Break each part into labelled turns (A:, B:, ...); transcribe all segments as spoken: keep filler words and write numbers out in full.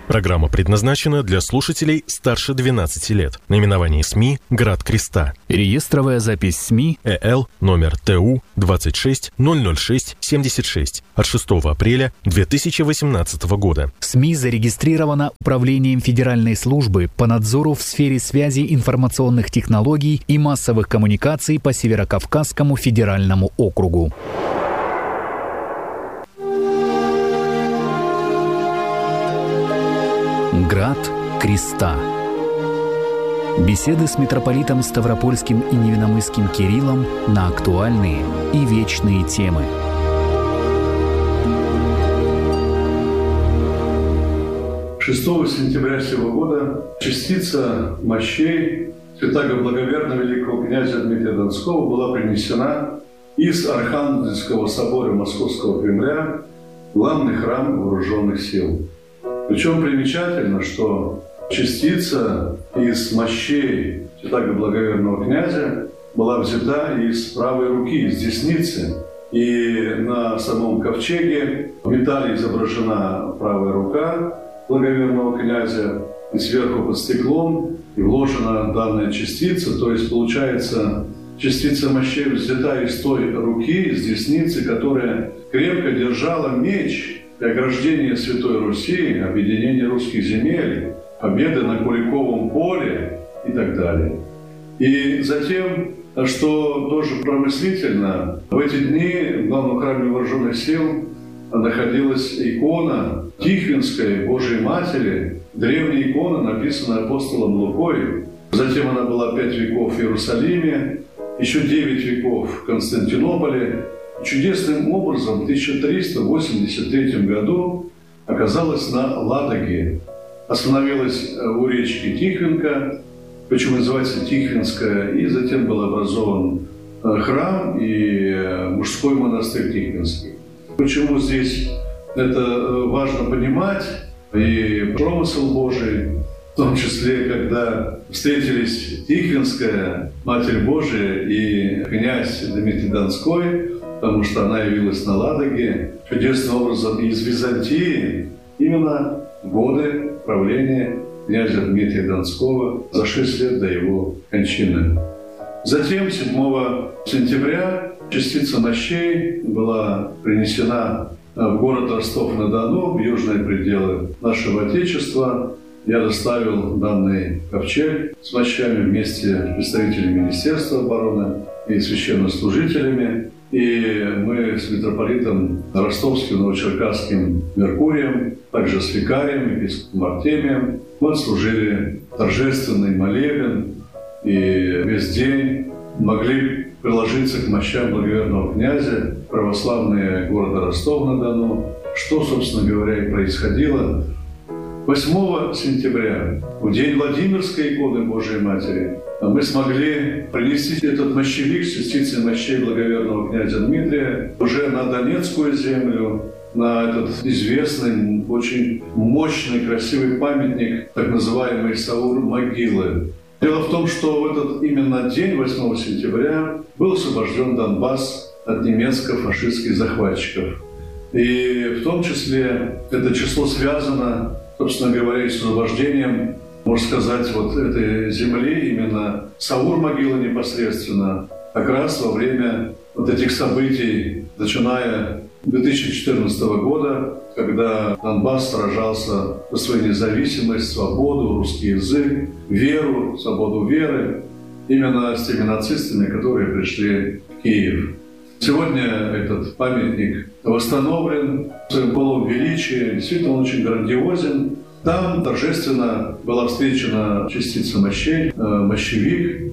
A: Программа предназначена для слушателей старше двенадцати лет. Наименование СМИ «Град Креста».
B: Реестровая запись СМИ
A: ЭЛ номер ТУ двадцать шесть ноль ноль шесть семьдесят шесть от шестого апреля две тысячи восемнадцатого года.
B: СМИ зарегистрирована Управлением Федеральной службы по надзору в сфере связи, информационных технологий и массовых коммуникаций по Северокавказскому федеральному округу. Град Креста. Беседы с митрополитом Ставропольским и Невинномысским Кириллом на актуальные и вечные темы.
C: шестого сентября сего года частица мощей святаго благоверного великого князя Дмитрия Донского была принесена из Архангельского собора Московского Кремля в главный храм Вооруженных сил. Причем примечательно, что частица из мощей святаго благоверного князя была взята из правой руки, из десницы. И на самом ковчеге в металле изображена правая рука благоверного князя, и сверху под стеклом и вложена данная частица. То есть, получается, частица мощей взята из той руки, из десницы, которая крепко держала меч и ограждение Святой Руси, объединение русских земель, победы на Куликовом поле и так далее. И затем, что тоже промыслительно, в эти дни в главном храме Вооруженных сил находилась икона Тихвинской Божией Матери, древняя икона, написанная апостолом Лукой. Затем она была пять веков в Иерусалиме, еще девять веков в Константинополе. Чудесным образом в тысяча триста восемьдесят третьем году оказалась на Ладоге. Остановилась у речки Тихвинка, почему называется Тихвинская, и затем был образован храм и мужской монастырь Тихвинский. Почему здесь это важно понимать, и промысел Божий, в том числе, когда встретились Тихвинская, Матерь Божия, и князь Дмитрий Донской, потому что она явилась на Ладоге чудесным образом из Византии именно в годы правления князя Дмитрия Донского за шесть лет до его кончины. Затем, седьмого сентября, частица мощей была принесена в город Ростов-на-Дону, в южные пределы нашего Отечества. Я доставил данный ковчег с мощами вместе с представителями Министерства обороны и священнослужителями. И мы с митрополитом Ростовским, Новочеркасским Меркурием, также с викарием, епископом Артемием, мы служили торжественный молебен и весь день могли приложиться к мощам благоверного князя, православные города Ростов-на-Дону, что, собственно говоря, и происходило. восьмого сентября, в день Владимирской иконы Божией Матери, мы смогли принести этот мощевик с частицей мощей благоверного князя Дмитрия уже на Донецкую землю, на этот известный, очень мощный, красивый памятник, так называемый Саур-могилы. Дело в том, что в этот именно день, восьмого сентября, был освобожден Донбасс от немецко-фашистских захватчиков. И в том числе это число связано, собственно говоря, и с освобождением, можно сказать, вот этой земли, именно Саур-могила непосредственно, как раз во время вот этих событий, начиная с две тысячи четырнадцатого года, когда Донбасс сражался за свою независимость, свободу, русский язык, веру, свободу веры, именно с теми нацистами, которые пришли в Киев. Сегодня этот памятник восстановлен в своем полном величии, действительно он очень грандиозен. Там торжественно была встречена частица мощей, мощевик,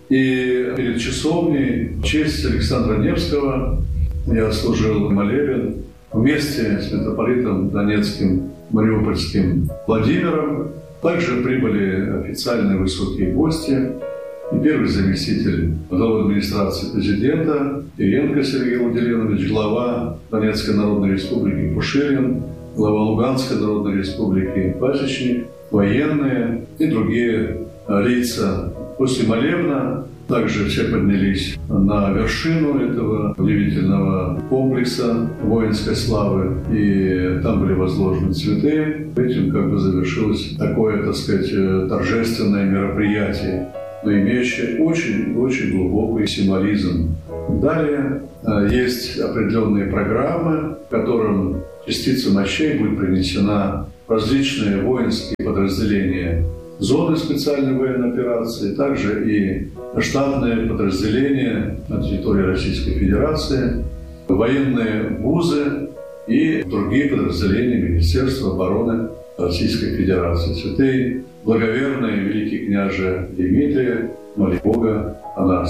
C: и перед часовней в честь Александра Невского я служил молебен вместе с митрополитом Донецким, Мариупольским Владимиром. Также прибыли официальные высокие гости и первый заместитель главы администрации президента Иренко Сергей Владимирович, глава Донецкой Народной Республики Пушилин, глава Луганской Народной Республики Пасечник, военные и другие лица. После молебна Также все поднялись на вершину этого удивительного комплекса воинской славы, и там были возложены цветы. Этим как бы завершилось такое, так сказать, торжественное мероприятие, но имеющее очень-очень глубокий символизм. Далее есть определенные программы, в котором частица мощей будет принесена в различные воинские подразделения зоны специальной военной операции, также и штатные подразделения на территории Российской Федерации, военные вузы и другие подразделения Министерства обороны Российской Федерации. Святые благоверные великий княже Дмитрий, моли Бога о нас.